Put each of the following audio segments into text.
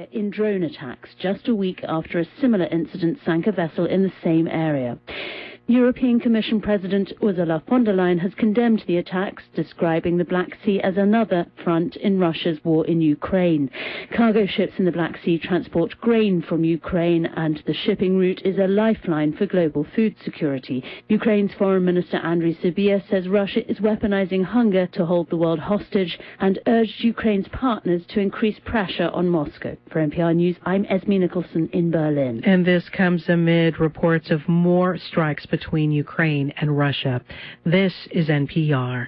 in drone attacks just a week after a similar incident sank a vessel in the same area. European Commission President Ursula von der Leyen has condemned the attacks, describing the Black Sea as another front in Russia's war in Ukraine. Cargo ships in the Black Sea transport grain from Ukraine, and the shipping route is a lifeline for global food security. Ukraine's Foreign Minister Andriy Sybiha says Russia is weaponizing hunger to hold the world hostage and urged Ukraine's partners to increase pressure on Moscow. For NPR News, I'm Esme Nicholson in Berlin. And this comes amid reports of more strikes between Ukraine and Russia. This is NPR.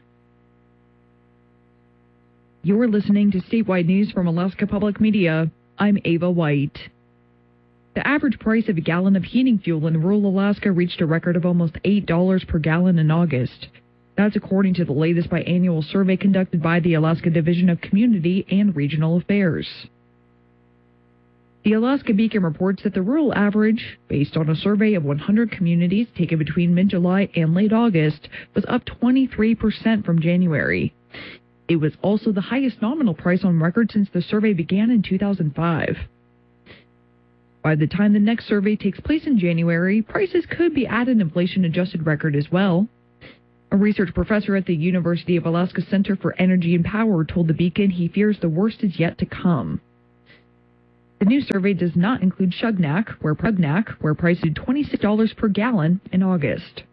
You're listening to statewide news from Alaska Public Media. I'm Ava White. The average price of a gallon of heating fuel in rural Alaska reached a record of almost $8 per gallon in August. That's according to the latest biannual survey conducted by the Alaska Division of Community and Regional Affairs. The Alaska Beacon reports that the rural average, based on a survey of 100 communities taken between mid-July and late August, was up 23% from January. It was also the highest nominal price on record since the survey began in 2005. By the time the next survey takes place in January, prices could be at an inflation-adjusted record as well. A research professor at the University of Alaska Center for Energy and Power told the Beacon he fears the worst is yet to come. The new survey does not include Shugnak, where prices $26 per gallon in August.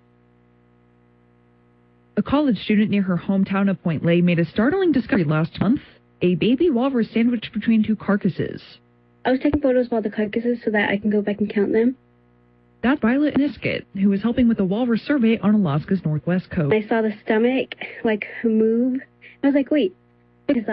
A college student near her hometown of Point Lay made a startling discovery last month: a baby walrus sandwiched between two carcasses. I was taking photos of all the carcasses so that I can go back and count them. That's Violet Niskett, who is helping with the walrus survey on Alaska's northwest coast. I saw the stomach, move. I was like, wait, because